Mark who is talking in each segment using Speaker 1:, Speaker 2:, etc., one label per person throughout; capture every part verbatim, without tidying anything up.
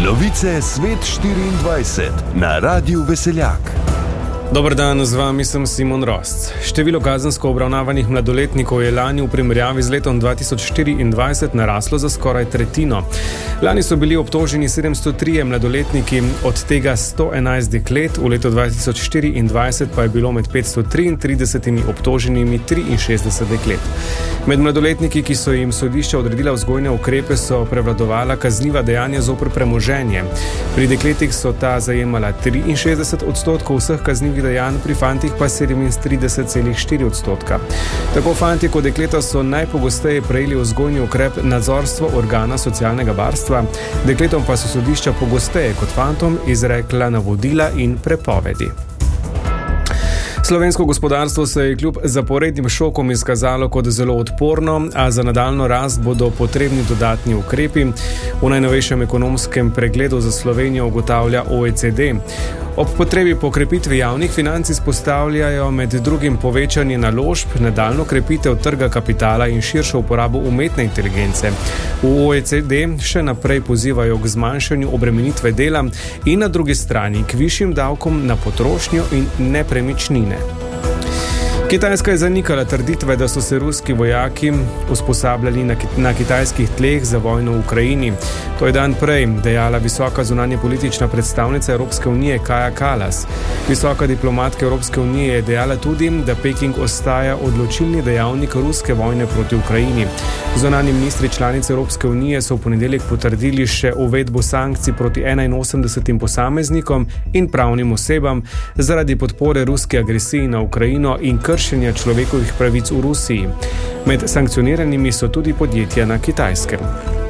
Speaker 1: Novice Svet štiriindvajset na Radiu Veseljak.
Speaker 2: Dober dan, z vami sem Simon Rost. Število kazensko obravnavanih mladoletnikov je lani v primerjavi z letom dva tisoč štiriindvajset naraslo za skoraj tretjino. Lani so bili obtoženi sedemsto trije mladoletniki, od tega sto enajst deklet, v letu dva tisoč štiriindvajset pa je bilo med petsto triintridesetimi obtoženimi triinšestdeset deklet. Med mladoletniki, ki so jim sodišča odredila vzgojne ukrepe, so prevladovala kazniva dejanja zoper premoženje. Pri dekletih so ta zajemala triinšestdeset odstotkov vseh kaznivih dejanj, pri fantih pa sedemintrideset celih štiri odstotka. Tako fantje kot dekleta so najpogosteje prejeli vzgojni ukrep nadzorstvo organa socialnega varstva, dekletom pa so sodišča pogosteje kot fantom izrekla navodila in prepovedi. Slovensko gospodarstvo se je kljub zaporednim šokom izkazalo kot zelo odporno, a za nadaljnjo rast bodo potrebni dodatni ukrepi. V najnovejšem ekonomskem pregledu za Slovenijo ugotavlja O E C D. Ob potrebi po krepitvi javnih financ izpostavljajo med drugim povečanje naložb, nadaljnjo krepitev trga kapitala in širšo uporabo umetne inteligence. V O E C D še naprej pozivajo k zmanjšanju obremenitve dela in na drugi strani k višjim davkom na potrošnjo in nepremičnine. Kitajska je zanikala trditve, da so se ruski vojaki usposabljali na, na kitajskih tleh za vojno v Ukrajini. To je dan prej dejala visoka zunanjepolitična predstavnica Evropske unije Kaja Kallas. Visoka diplomatka Evropske unije je dejala tudi, da Peking ostaja odločilni dejavnik ruske vojne proti Ukrajini. Zunanji ministri članic Evropske unije so v ponedeljek potrdili še uvedbo sankcij proti enainosemdesetim posameznikom in pravnim osebam zaradi podpore ruske agresiji na Ukrajino in kršenja človekovih pravic v Rusiji. Med sankcioniranimi so tudi podjetja na Kitajskem.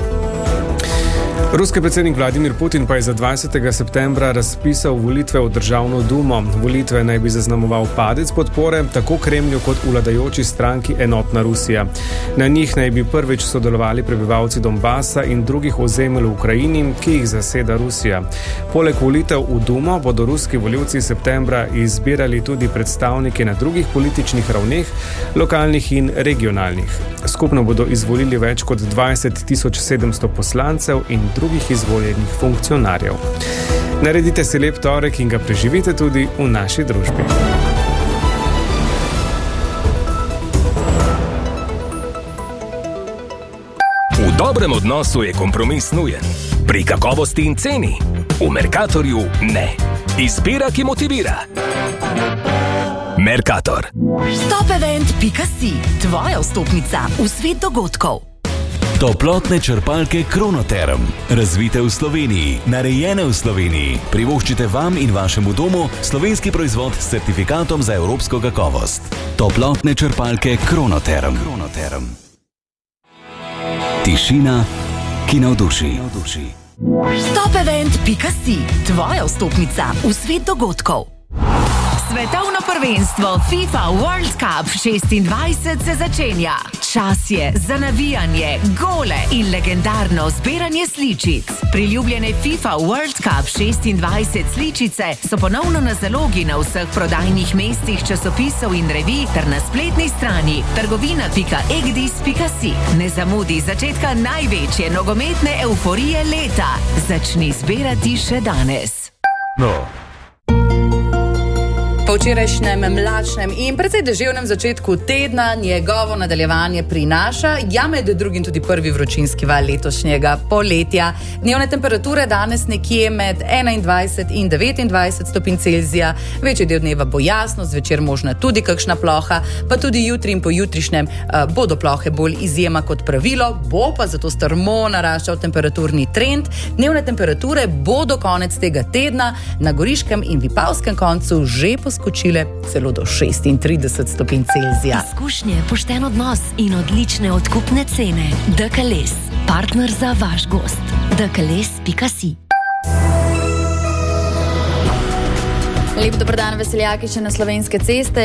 Speaker 2: Ruski predsednik Vladimir Putin pa je za dvajsetega septembra razpisal volitve v državno dumo. Volitve naj bi zaznamoval padec podpore tako Kremlju kot vladajoči stranki Enotna Rusija. Na njih naj bi prvič sodelovali prebivalci Donbasa in drugih ozemelj v Ukrajini, ki jih zaseda Rusija. Poleg volitev v dumo bodo ruski volivci septembra izbirali tudi predstavnike na drugih političnih ravneh, lokalnih in regionalnih. Skupno bodo izvolili več kot dvajset tisoč sedemsto poslancev in drugih izvoljenih funkcionarjev. Naredite si lep torek in ga preživite tudi v naši družbi.
Speaker 3: V dobrem odnosu je kompromis nujen. Pri kakovosti in ceni. V Mercatorju ne. Izbira, ki motivira. Mercator.
Speaker 4: Topevent pika si. Tvoja vstopnica v svet dogodkov.
Speaker 5: Toplotne črpalke Kronoterm. Razvite v Sloveniji, narejene v Sloveniji. Privoščite vam in vašemu domu slovenski proizvod s certifikatom za evropsko kakovost. Toplotne črpalke Kronoterm. Kronoterm. Tišina, ki navduši.
Speaker 4: Topevent pika si. Tvoja vstopnica v svet dogodkov. Svetovno prvenstvo FIFA World Cup šestindvajset se začenja. Čas je za navijanje, gole in legendarno zbiranje sličic. Priljubljene FIFA World Cup šestindvajset sličice so ponovno na zalogi na vseh prodajnih mestih časopisov in revij ter na spletni strani trgovina pika egdis pika si. Ne zamudi začetka največje nogometne euforije leta. Začni zbirati še danes.
Speaker 2: No.
Speaker 6: Po včerajšnjem mlačnem in precej deževnem začetku tedna njegovo nadaljevanje prinaša, ja med drugim tudi prvi vročinski val letošnjega poletja. Dnevne temperature danes nekje med enaindvajset in devetindvajset stopinj Celzija, večji del dneva bo jasno, zvečer možna tudi kakšna ploha, pa tudi jutri in pojutrišnjem uh, bodo plohe bolj izjema kot pravilo, bo pa zato strmo naraščal temperaturni trend. Dnevne temperature bodo konec tega tedna na goriškem in vipavskem koncu že poskočile skočile celo do šestintrideset stopinj Celzija.
Speaker 4: Izkušnje, pošten odnos in odlične odkupne cene. Dekales, partner za vaš gost. dekales pika si.
Speaker 7: Lep dober dan, veseljaki še na Slovenske ceste.